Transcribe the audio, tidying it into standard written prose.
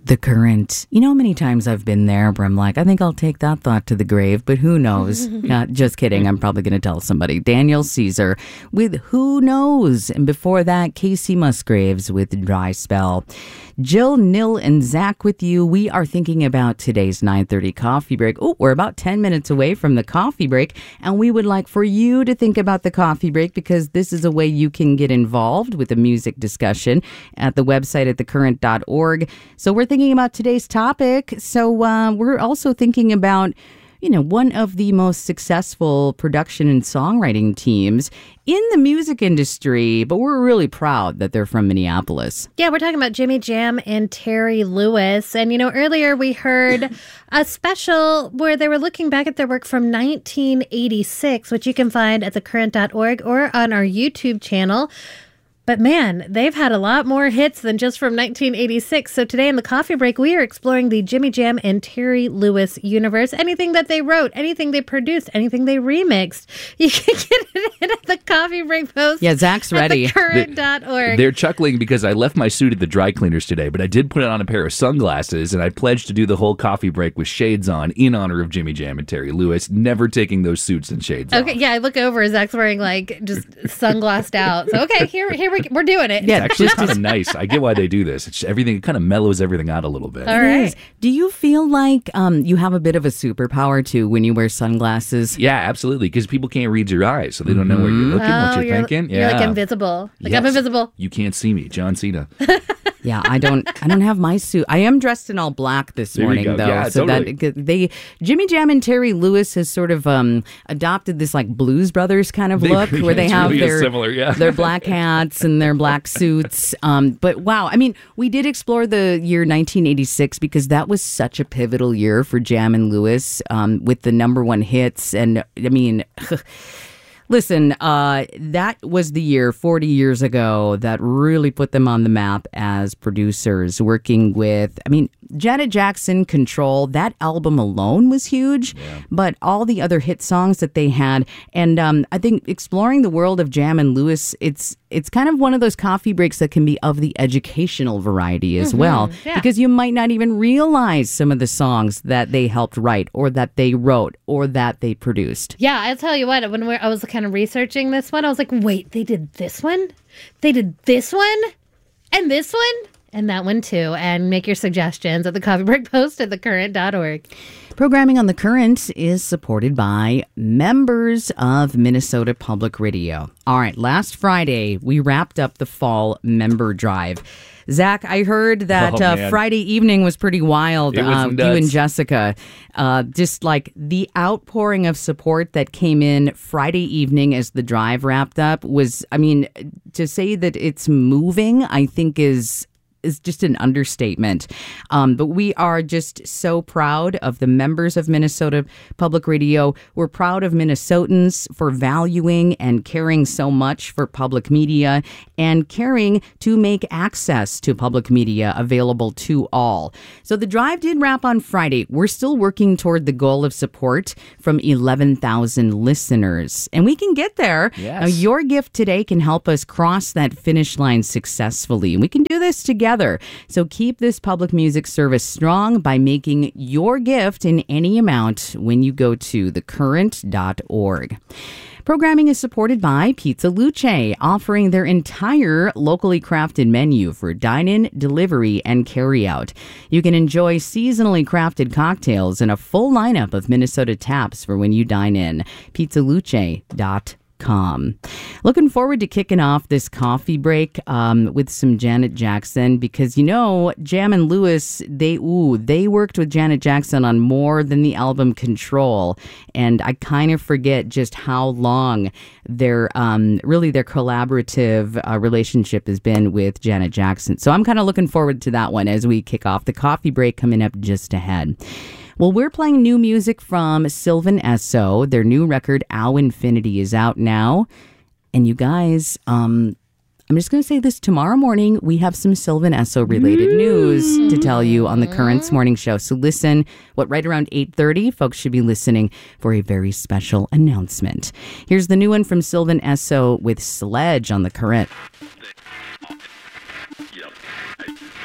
The Current. You know how many times I've been there where I'm like, I think I'll take that thought to the grave, but who knows? Just kidding. I'm probably going to tell somebody. Daniel Caesar with Who Knows? And before that, Casey Musgraves with Dry Spell. Jill, Nil, and Zach with you. We are thinking about today's 9:30 coffee break. Oh, we're about 10 minutes away from the coffee break, and we would like for you to think about the coffee break because this is a way you can get involved with a music discussion at the website at thecurrent.org. So we're thinking about today's topic. So we're also thinking about, one of the most successful production and songwriting teams in the music industry, but we're really proud that they're from Minneapolis. Yeah, we're talking about Jimmy Jam and Terry Lewis. And, earlier we heard a special where they were looking back at their work from 1986, which you can find at thecurrent.org or on our YouTube channel. But man, they've had a lot more hits than just from 1986. So today in the coffee break, we are exploring the Jimmy Jam and Terry Lewis universe. Anything that they wrote, anything they produced, anything they remixed. You can get it in at the coffee break post. Yeah, Zach's ready. At thecurrent.org. They're chuckling because I left my suit at the dry cleaners today, but I did put on a pair of sunglasses, and I pledged to do the whole coffee break with shades on in honor of Jimmy Jam and Terry Lewis, never taking those suits and shades off. Okay, yeah, I look over, Zach's wearing just sunglassed out. So okay, here we're doing it. Yeah, it's actually kind of nice. I get why they do this. It kind of mellows everything out a little bit. All right. Do you feel like you have a bit of a superpower too when you wear sunglasses? Yeah, absolutely. Because people can't read your eyes, so they don't know where you're looking, what you're thinking. You're like invisible. Like I'm invisible. You can't see me, John Cena. Yeah, I don't have my suit. I am dressed in all black this morning, though. Yeah, so totally. that Jimmy Jam and Terry Lewis has sort of adopted this like Blues Brothers kind of look where they have their black hats and their black suits. But wow, I mean, we did explore the year 1986 because that was such a pivotal year for Jam and Lewis with the #1 hits. And I mean, listen, that was the year 40 years ago that really put them on the map as producers, working with, Janet Jackson, Control. That album alone was huge, but all the other hit songs that they had. And I think exploring the world of Jam and Lewis, it's kind of one of those coffee breaks that can be of the educational variety as well, because you might not even realize some of the songs that they helped write or that they wrote or that they produced. Yeah, I'll tell you what, when I was kind of researching this one, I was like, wait, they did this one? They did this one? And this one? And that one too. And make your suggestions at the Coffee Break Post at thecurrent.org. Programming on The Current is supported by members of Minnesota Public Radio. All right, last Friday, we wrapped up the fall member drive. Zach, I heard that Friday evening was pretty wild. It was nuts. You and Jessica, just like the outpouring of support that came in Friday evening as the drive wrapped up was, to say that it's moving, I think is just an understatement. But we are just so proud of the members of Minnesota Public Radio. We're proud of Minnesotans for valuing and caring so much for public media and caring to make access to public media available to all. So the drive did wrap on Friday. We're still working toward the goal of support from 11,000 listeners. And we can get there. Yes. Now, your gift today can help us cross that finish line successfully. And we can do this together. So keep this public music service strong by making your gift in any amount when you go to thecurrent.org. Programming is supported by Pizza Luce, offering their entire locally crafted menu for dine-in, delivery, and carry-out. You can enjoy seasonally crafted cocktails and a full lineup of Minnesota taps for when you dine in. PizzaLuce.com. Looking forward to kicking off this coffee break with some Janet Jackson because, Jam and Lewis, they worked with Janet Jackson on more than the album Control. And I kind of forget just how long their collaborative relationship has been with Janet Jackson. So I'm kind of looking forward to that one as we kick off the coffee break coming up just ahead. Well, we're playing new music from Sylvan Esso. Their new record, Ow Infinity, is out now. And you guys, I'm just going to say this. Tomorrow morning, we have some Sylvan Esso-related news to tell you on the Current's Morning Show. So listen, right around 8:30, folks should be listening for a very special announcement. Here's the new one from Sylvan Esso with Sledge on the Current.